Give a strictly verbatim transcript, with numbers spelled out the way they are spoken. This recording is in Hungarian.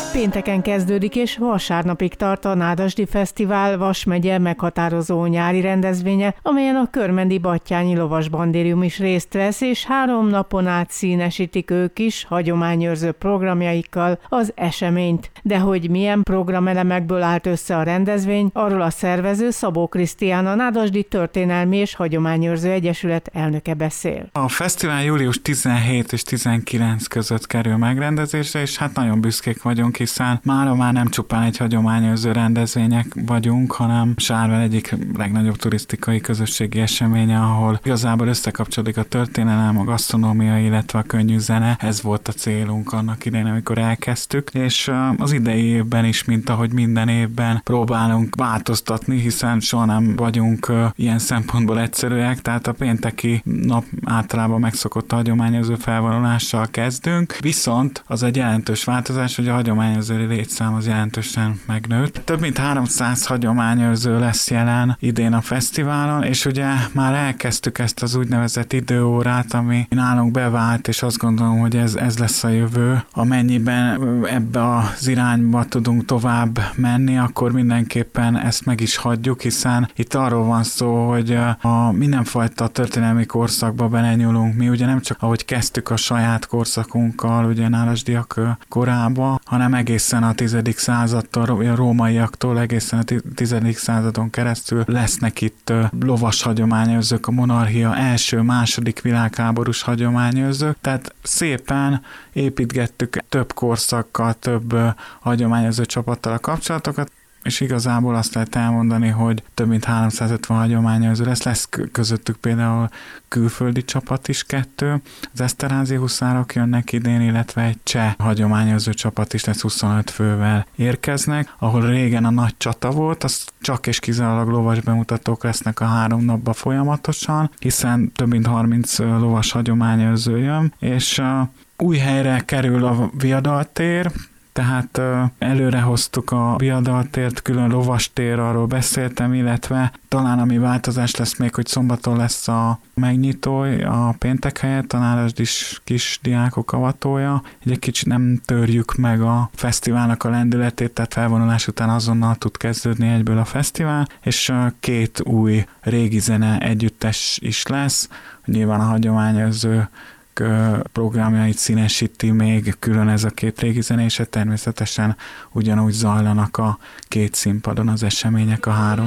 Pénteken kezdődik és vasárnapig tart a Nádasdy Fesztivál Vas megye meghatározó nyári rendezvénye, amelyen a Körmendi Batthyány Lovasbandérium is részt vesz, és három napon át színesítik ők is hagyományőrző programjaikkal az eseményt. De hogy milyen programelemekből állt össze a rendezvény, arról a szervező Szabó Krisztián, a Nádasdy Történelmi és Hagyományőrző Egyesület elnöke beszél. A fesztivál július tizenhét és tizenkilenc között kerül megrendezésre, és hát nagyon büszkék vagyunk, hiszen mára már nem csupán egy hagyományőrző rendezvények vagyunk, hanem Sárvár egyik legnagyobb turisztikai közösségi eseménye, ahol igazából összekapcsolódik a történelem, a gasztronómia, illetve a könnyű zene. Ez volt a célunk annak idején, amikor elkezdtük, és az idei évben is, mint ahogy minden évben próbálunk változtatni, hiszen soha nem vagyunk ilyen szempontból egyszerűek, tehát a pénteki nap általában megszokott hagyományőrző felvonulással kezdünk, viszont az egy jelentős változás, hogy a hagyományőrző létszám az jelentősen megnőtt. Több mint háromszáz hagyományőrző lesz jelen idén a fesztiválon, és ugye már elkezdtük ezt az úgynevezett időórát, ami nálunk bevált, és azt gondolom, hogy ez, ez lesz a jövő. Amennyiben ebbe az irányba tudunk tovább menni, akkor mindenképpen ezt meg is hagyjuk, hiszen itt arról van szó, hogy a mindenfajta történelmi korszakba belenyúlunk. Mi ugye nem csak ahogy kezdtük a saját korszakunkkal, ugye nádasdyak korába, hanem egészen a tizedik századtól, a rómaiaktól egészen a tizedik századon keresztül lesznek itt lovas hagyományőrzők, a monarchia első, második világháborús hagyományőrzők, tehát szépen építgettük több korszakkal, több hagyományőrző csapattal a kapcsolatokat, és igazából azt lehet elmondani, hogy több mint háromszázötven hagyományőrző lesz, lesz közöttük például külföldi csapat is kettő, az eszterházi huszárok jönnek idén, illetve egy cseh hagyományőrző csapat is lesz, huszonöt fővel érkeznek, ahol régen a nagy csata volt, az csak és kizárólag lovas bemutatók lesznek a három napban folyamatosan, hiszen több mint harminc lovas hagyományőrző jön, és új helyre kerül a viadaltér, tehát előre hoztuk a viadaltért, külön lovastér, arról beszéltem, illetve talán ami változás lesz még, hogy szombaton lesz a megnyitó, a péntek helyett, a nádasdys kis diákok avatója. Egy kicsit nem törjük meg a fesztiválnak a lendületét, tehát felvonulás után azonnal tud kezdődni egyből a fesztivál, és két új régi zene együttes is lesz, nyilván a hagyományőrző programjait színesíti még külön ez a két régi zenése, természetesen ugyanúgy zajlanak a két színpadon az események, a három.